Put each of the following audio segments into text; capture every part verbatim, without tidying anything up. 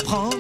prends.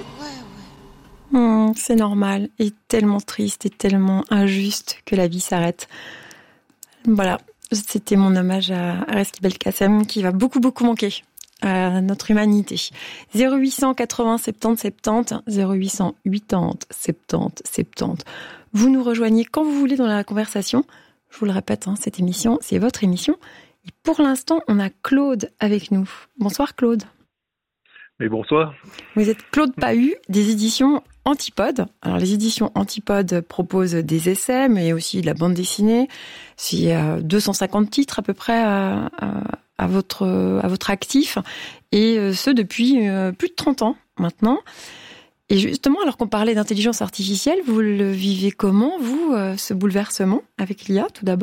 Mmh, c'est normal et tellement triste et tellement injuste que la vie s'arrête. Voilà, c'était mon hommage à Reski Belkacem qui va beaucoup beaucoup manquer à notre humanité. zéro huit cent quatre-vingts soixante-dix soixante-dix, zéro huit cent quatre-vingts soixante-dix soixante-dix. Vous nous rejoignez quand vous voulez dans la conversation. Je vous le répète, hein, cette émission, c'est votre émission. Et pour l'instant, on a Claude avec nous. Bonsoir Claude. Mais bonsoir. Vous êtes Claude Pahu des éditions Antipodes. Alors les éditions Antipodes proposent des essais, mais aussi de la bande dessinée. Il y a deux cent cinquante titres à peu près à, à, à votre à votre actif, et ce depuis plus de trente ans maintenant. Et justement, alors qu'on parlait d'intelligence artificielle, vous le vivez comment, vous, ce bouleversement avec l'I A, tout d'abord ?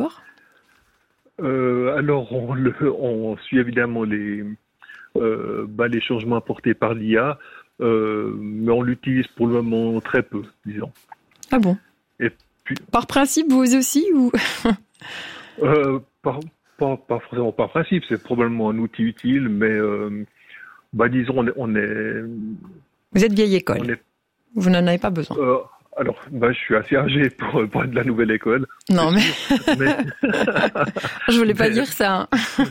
euh, Alors, on, le, on suit évidemment les Euh, bah, les changements apportés par l'I A, euh, mais on l'utilise pour le moment très peu, disons. Ah bon ? Et puis, par principe, vous aussi ou euh, par, pas, pas forcément par principe, c'est probablement un outil utile, mais euh, bah, disons, on est, on est... Vous êtes vieille école. Est, vous n'en avez pas besoin. Euh, alors, bah, je suis assez âgé pour, pour être de la nouvelle école. Non, mais... mais... je voulais pas mais... dire ça.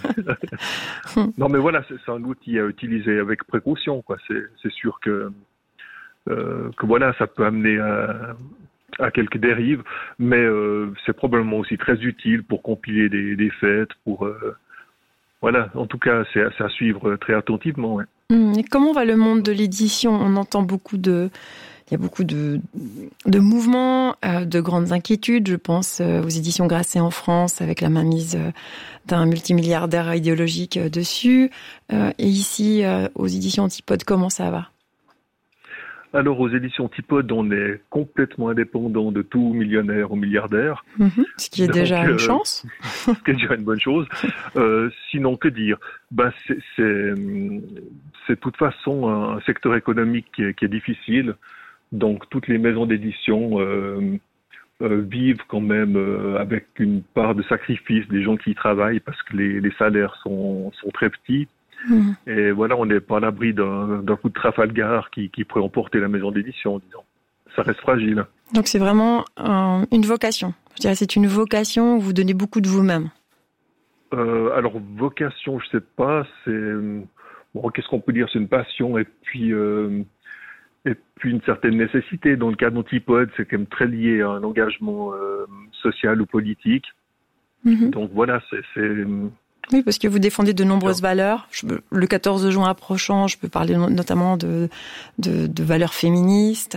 Non, mais voilà, c'est, c'est un outil à utiliser avec précaution, quoi. C'est, c'est sûr que, euh, que voilà, ça peut amener à, à quelques dérives, mais euh, c'est probablement aussi très utile pour compiler des, des faits, pour... Euh, voilà, en tout cas, c'est, c'est à suivre très attentivement, ouais. Hum, et comment va le monde de l'édition ? On entend beaucoup de... Il y a beaucoup de, de mouvements, euh, de grandes inquiétudes. Je pense euh, aux éditions Grasset en France, avec la mainmise euh, d'un multimilliardaire idéologique euh, dessus. Euh, et ici, euh, aux éditions Antipodes, comment ça va ? Alors, aux éditions Antipodes, on est complètement indépendant de tout millionnaire ou milliardaire. Mmh, ce qui est Donc, déjà une euh, chance. Ce qui est déjà une bonne chose. Euh, sinon, que dire ? Ben, c'est, c'est, c'est de toute façon un secteur économique qui est, qui est difficile. Donc, toutes les maisons d'édition euh, euh, vivent quand même euh, avec une part de sacrifice des gens qui y travaillent parce que les, les salaires sont, sont très petits. Mmh. Et voilà, on n'est pas à l'abri d'un, d'un coup de Trafalgar qui, qui pourrait emporter la maison d'édition, disons. Ça reste fragile. Donc, c'est vraiment un, une vocation. Je dirais, c'est une vocation où vous donnez beaucoup de vous-même. Euh, alors, vocation, je sais pas. C'est bon, qu'est-ce qu'on peut dire ? C'est une passion et puis. Euh, Et puis une certaine nécessité. Dans le cas d'Antipodes, c'est quand même très lié à un engagement euh, social ou politique. Mmh. Donc voilà, c'est, c'est... Oui, parce que vous défendez de nombreuses Alors, valeurs. Je, le quatorze juin approchant, je peux parler notamment de, de, de valeurs féministes.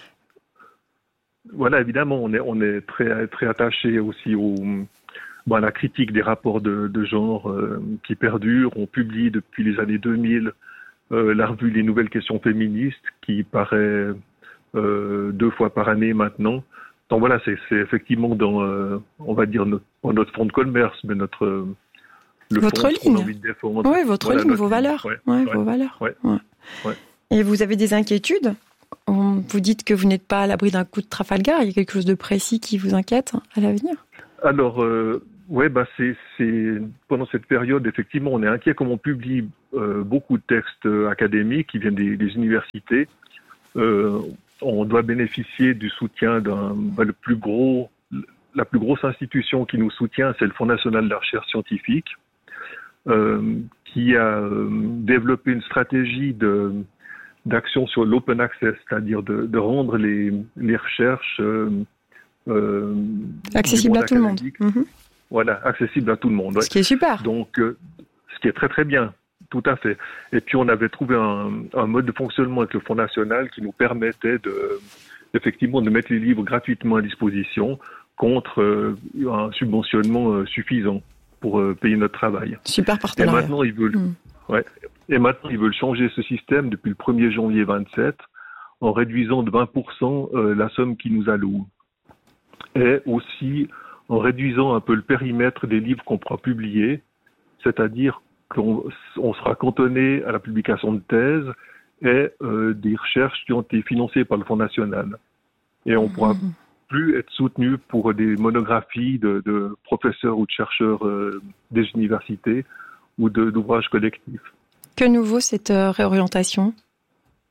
Voilà, évidemment, on est, on est très, très attaché aussi au, bon, à la critique des rapports de, de genre euh, qui perdurent. On publie depuis les années deux mille Euh, la revue Les Nouvelles Questions Féministes, qui paraît euh, deux fois par année maintenant. Donc voilà, c'est, c'est effectivement dans, euh, on va dire, notre, notre fond de commerce, mais notre le votre fond ligne. Qu'on a envie de défendre. Oui, votre voilà, ligne, vos valeurs. Ouais, ouais, ouais, vos valeurs. Ouais, ouais. Ouais. Et vous avez des inquiétudes ? Vous dites que vous n'êtes pas à l'abri d'un coup de Trafalgar. Il y a quelque chose de précis qui vous inquiète à l'avenir ? Alors, euh, ouais, bah c'est, c'est pendant cette période, effectivement, on est inquiet comme on publie euh, beaucoup de textes euh, académiques qui viennent des, des universités. Euh, on doit bénéficier du soutien d'un, bah, le plus gros, la plus grosse institution qui nous soutient, c'est le Fonds national de la recherche scientifique, euh, qui a euh, développé une stratégie de d'action sur l'open access, c'est-à-dire de, de rendre les, les recherches euh, euh, accessibles à tout le monde. Mmh. Voilà, accessible à tout le monde. Ouais. Ce qui est super. Donc, euh, ce qui est très très bien, tout à fait. Et puis, on avait trouvé un, un mode de fonctionnement avec le Fonds national qui nous permettait de, effectivement, de mettre les livres gratuitement à disposition contre euh, un subventionnement euh, suffisant pour euh, payer notre travail. Super partenariat. Et maintenant, ils veulent, mmh. ouais. Et maintenant, ils veulent changer ce système depuis le premier janvier vingt-sept en réduisant de vingt pour cent euh, la somme qu'ils nous allouent. Et aussi en réduisant un peu le périmètre des livres qu'on pourra publier, c'est-à-dire qu'on on sera cantonné à la publication de thèses et euh, des recherches qui ont été financées par le Fonds national. Et on ne pourra mmh. plus être soutenu pour des monographies de, de professeurs ou de chercheurs euh, des universités ou de, d'ouvrages collectifs. Que nouveau cette euh, réorientation ?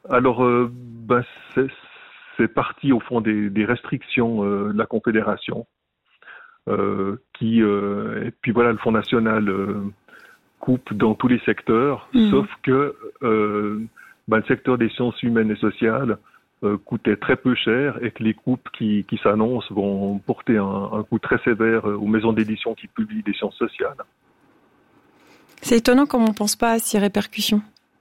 Alors, euh, ben, c'est, c'est parti au fond des, des restrictions euh, de la Confédération. Euh, qui euh, et puis voilà, le Fonds national euh, coupe dans tous les secteurs, mmh. sauf que euh, ben, le secteur des sciences humaines et sociales euh, coûtait très peu cher et que les coupes qui, qui s'annoncent vont porter un, un coup très sévère aux maisons d'édition qui publient des sciences sociales. C'est étonnant comme on ne pense pas à ces répercussions.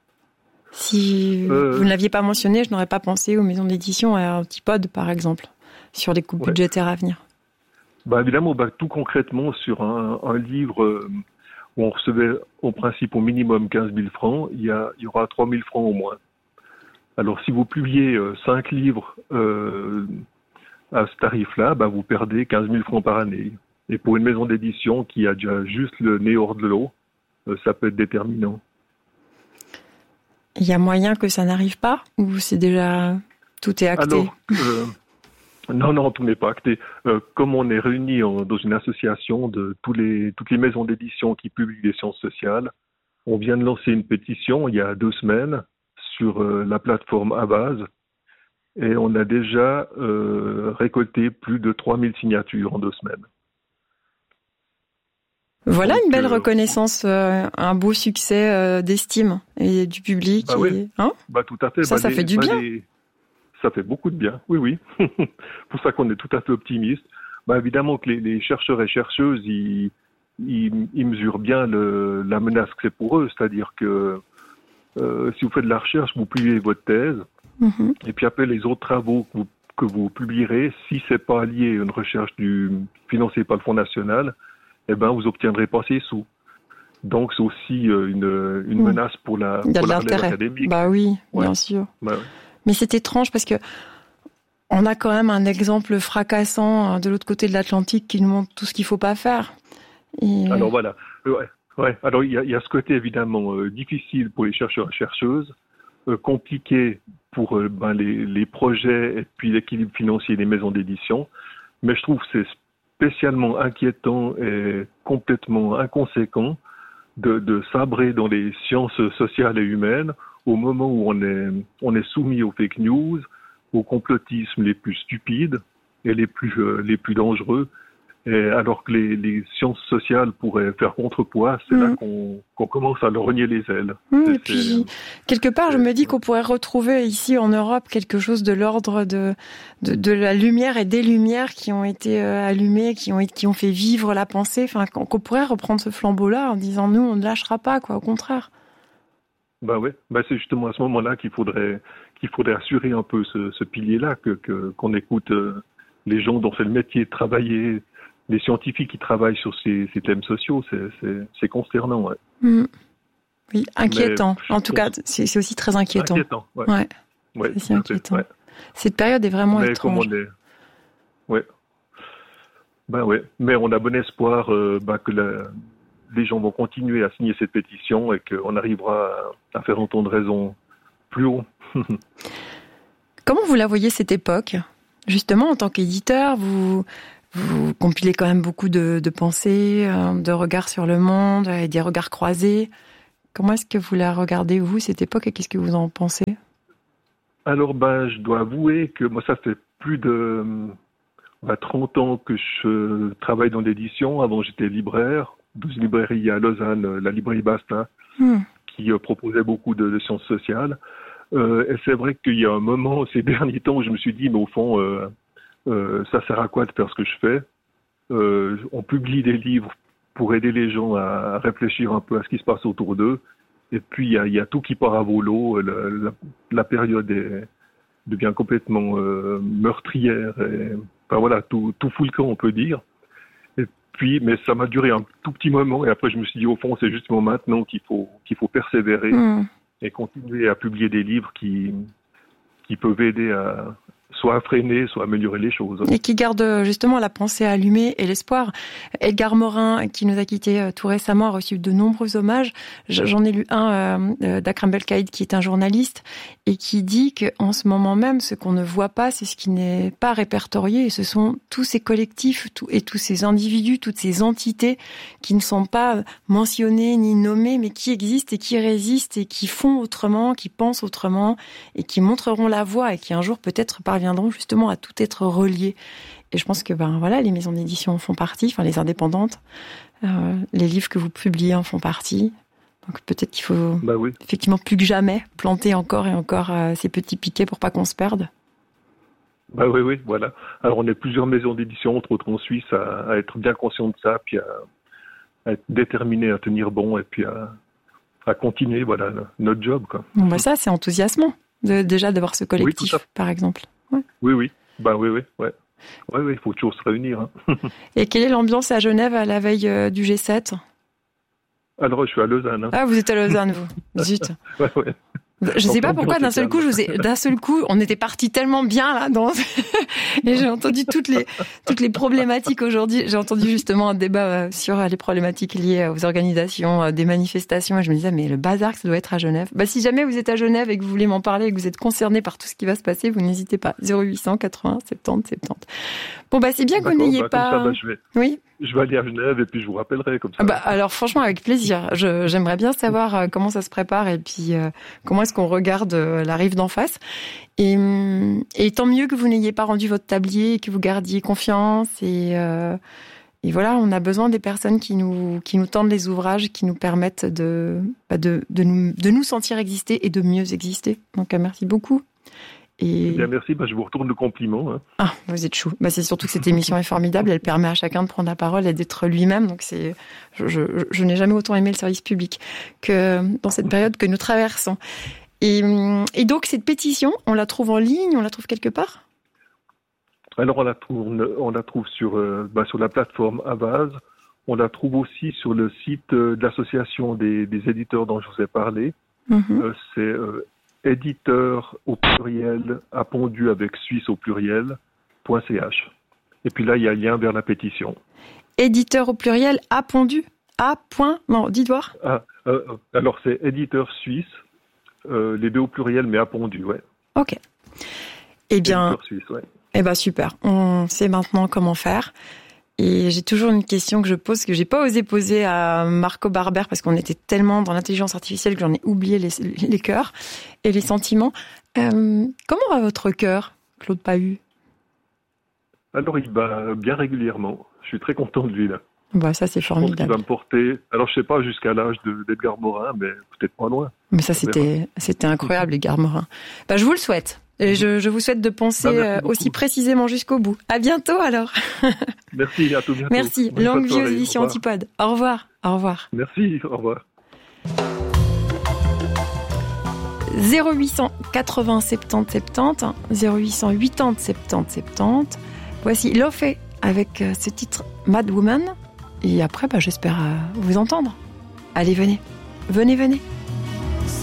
Si euh, vous ne l'aviez pas mentionné, je n'aurais pas pensé aux maisons d'édition, à Antipode par exemple, sur les coupes ouais. budgétaires à venir. Bah évidemment, bah, tout concrètement, sur un, un livre euh, où on recevait au principe au minimum quinze mille francs, il y, a, il y aura trois mille francs au moins. Alors si vous publiez euh, cinq livres euh, à ce tarif-là, bah, vous perdez quinze mille francs par année. Et pour une maison d'édition qui a déjà juste le nez hors de l'eau, euh, ça peut être déterminant. Il y a moyen que ça n'arrive pas, ou c'est déjà tout est acté? Alors, euh, Non, non, tout n'est pas acté. Euh, comme on est réunis en, dans une association de tous les, toutes les maisons d'édition qui publient des sciences sociales, on vient de lancer une pétition il y a deux semaines sur euh, la plateforme Avaz et on a déjà euh, récolté plus de trois mille signatures en deux semaines. Voilà. Donc, une belle euh, reconnaissance, euh, un beau succès euh, d'estime et du public. Bah et... oui, hein bah tout à fait. Ça, bah ça les, fait du bah bien. Les... Ça fait beaucoup de bien, oui, oui. Pour ça qu'on est tout à fait optimiste. Bah, évidemment que les, les chercheurs et chercheuses, ils, ils, ils mesurent bien le, la menace que c'est pour eux. C'est-à-dire que euh, si vous faites de la recherche, vous publiez votre thèse, mm-hmm. et puis après les autres travaux que vous, que vous publierez, si c'est pas lié à une recherche du, financée par le Fonds national, eh ben vous obtiendrez pas ces sous. Donc c'est aussi euh, une, une mm. menace pour la, Il y a pour de la l'intérêt. relève académique. Bah oui, ouais. bien sûr. Bah, ouais. Mais c'est étrange parce que on a quand même un exemple fracassant de l'autre côté de l'Atlantique qui nous montre tout ce qu'il faut pas faire. Et... Alors voilà, ouais, ouais. Alors il y a, il y a ce côté évidemment euh, difficile pour les chercheurs et chercheuses, euh, compliqué pour euh, ben, les, les projets et puis l'équilibre financier des maisons d'édition. Mais je trouve que c'est spécialement inquiétant et complètement inconséquent de, de sabrer dans les sciences sociales et humaines au moment où on est, on est soumis aux fake news, aux complotismes les plus stupides et les plus, euh, les plus dangereux. Et alors que les, les sciences sociales pourraient faire contrepoids, c'est mmh. là qu'on, qu'on commence à leur renier les ailes. Mmh, et puis, quelque part, je me dis qu'on pourrait retrouver ici en Europe quelque chose de l'ordre de, de, de la lumière et des lumières qui ont été allumées, qui ont, qui ont fait vivre la pensée. Enfin, qu'on, qu'on pourrait reprendre ce flambeau-là en disant, nous, on ne lâchera pas, quoi, au contraire. Bah ouais, bah c'est justement à ce moment-là qu'il faudrait, qu'il faudrait assurer un peu ce, ce pilier-là, que, que, qu'on écoute euh, les gens dont c'est le métier de travailler, les scientifiques qui travaillent sur ces, ces thèmes sociaux, c'est, c'est, c'est consternant. Ouais. Mmh. Oui, inquiétant. Mais, en tout bon, cas, c'est, c'est aussi très inquiétant. Inquiétant, ouais. ouais. ouais c'est aussi inquiétant. Ouais. Cette période est vraiment Mais étrange. Comme on est... Ouais. Ben ouais. Mais on a bon espoir euh, ben, que la... les gens vont continuer à signer cette pétition et qu'on arrivera à faire entendre raison plus haut. Comment vous la voyez cette époque ? Justement, en tant qu'éditeur, vous... Vous compilez quand même beaucoup de, de pensées, de regards sur le monde et des regards croisés. Comment est-ce que vous la regardez, vous, cette époque, et qu'est-ce que vous en pensez ? Alors, ben, je dois avouer que moi, ça fait plus de ben, trente ans que je travaille dans l'édition. Avant, j'étais libraire dans une librairie à Lausanne, la librairie Basta, hmm. qui euh, proposait beaucoup de, de sciences sociales. Euh, et c'est vrai qu'il y a un moment, ces derniers temps, où je me suis dit, mais au fond... Euh, Euh, ça sert à quoi de faire ce que je fais ? euh, On publie des livres pour aider les gens à réfléchir un peu à ce qui se passe autour d'eux. Et puis, il y a, y a tout qui part à volo. La, la, la période est, devient complètement euh, meurtrière. Et, enfin voilà, tout, tout fout le camp, on peut dire. Et puis, mais ça m'a duré un tout petit moment. Et après, je me suis dit, au fond, c'est justement maintenant qu'il faut, qu'il faut persévérer mmh. et continuer à publier des livres qui, qui peuvent aider à... soit à freiner, soit à améliorer les choses. Et qui garde justement la pensée allumée et l'espoir. Edgar Morin, qui nous a quittés tout récemment, a reçu de nombreux hommages. J'en ai lu un euh, d'Akram Belkaïd, qui est un journaliste, et qui dit qu'en ce moment même, ce qu'on ne voit pas, c'est ce qui n'est pas répertorié. Et ce sont tous ces collectifs tout, et tous ces individus, toutes ces entités qui ne sont pas mentionnés ni nommés, mais qui existent et qui résistent et qui font autrement, qui pensent autrement et qui montreront la voie et qui un jour peut-être parviendront justement à tout être reliés. Et je pense que ben voilà, les maisons d'édition en font partie, enfin les indépendantes, euh, les livres que vous publiez en font partie. Donc peut-être qu'il faut bah oui. effectivement plus que jamais planter encore et encore euh, ces petits piquets pour pas qu'on se perde. Bah oui, oui, voilà. Alors on est plusieurs maisons d'édition, entre autres en Suisse, à, à être bien conscients de ça, puis à, à être déterminés à tenir bon et puis à, à continuer, voilà, notre job, quoi. Bon bah ça c'est enthousiasmant, de, déjà d'avoir ce collectif, oui, par exemple. Ouais. Oui, oui, bah oui, oui, ouais. Oui, oui, il faut toujours se réunir. Hein. Et quelle est l'ambiance à Genève à la veille euh, du G sept ? Alors, je suis à Lausanne. Hein. Ah, vous êtes à Lausanne, vous. Zut. Ouais, ouais. Je sais pas pourquoi d'un seul coup, je vous ai, d'un seul coup, on était parti tellement bien là, dans... et j'ai entendu toutes les toutes les problématiques aujourd'hui. J'ai entendu justement un débat sur les problématiques liées aux organisations des manifestations, et je me disais mais le bazar que ça doit être à Genève. Bah si jamais vous êtes à Genève et que vous voulez m'en parler et que vous êtes concerné par tout ce qui va se passer, vous n'hésitez pas. zéro huit cent quatre-vingts soixante-dix soixante-dix. Bon bah c'est bien que vous n'ayez bah, pas. Ça, bah, je vais... Oui. Je vais aller à Genève et puis je vous rappellerai comme ça. Ah bah, alors franchement avec plaisir. Je, j'aimerais bien savoir euh, comment ça se prépare et puis euh, comment est-ce qu'on regarde euh, la rive d'en face. Et, et tant mieux que vous n'ayez pas rendu votre tablier et que vous gardiez confiance. Et, euh, et voilà, on a besoin des personnes qui nous qui nous tendent les ouvrages, qui nous permettent de bah de, de nous de nous sentir exister et de mieux exister. Donc euh, merci beaucoup. Et... Eh bien, merci, bah, je vous retourne le compliment. Hein. Ah, vous êtes chou. Bah, c'est surtout que cette émission est formidable, elle permet à chacun de prendre la parole et d'être lui-même. Donc c'est, je, je, je n'ai jamais autant aimé le service public que dans cette période que nous traversons. Et, et donc cette pétition, on la trouve en ligne, on la trouve quelque part ? Alors on la trouve, on la trouve sur, euh, bah, sur la plateforme Avaz. On la trouve aussi sur le site euh, de l'association des, des éditeurs dont je vous ai parlé. Mm-hmm. Euh, c'est euh, éditeur au pluriel, appondu avec suisse au pluriel, .ch. Et puis là, il y a un lien vers la pétition. Éditeur au pluriel, appondu, A. Non, dis voir. Ah, euh, alors c'est éditeur suisse, euh, les deux au pluriel, mais appondu, ouais. Ok. Eh bien, éditeur suisse, ouais. Eh ben super. On sait maintenant comment faire. Et j'ai toujours une question que je pose, que j'ai pas osé poser à Marco Barber parce qu'on était tellement dans l'intelligence artificielle que j'en ai oublié les, les cœurs et les sentiments. Euh, comment va votre cœur, Claude Pahu ? Alors, il bat bien régulièrement. Je suis très content de lui, là. Bah, ça, c'est formidable. Il va me porter, alors je sais pas jusqu'à l'âge de, d'Edgar Morin, mais peut-être pas loin. Mais ça, c'était, c'était incroyable, Edgar Morin. Bah, je vous le souhaite. Et je, je vous souhaite de penser bah, aussi précisément jusqu'au bout. À bientôt, alors. Merci, à tout bientôt. Merci. Bonne Longue vie aux soirée. éditions Antipode. Au revoir. Au revoir. Merci, au revoir. zéro huit cent quatre-vingts soixante-dix soixante-dix, zéro huit cent quatre-vingt soixante-dix soixante-dix. Voici Lofé avec ce titre Mad Woman. Et après, bah, j'espère vous entendre. Allez, venez. Venez, venez.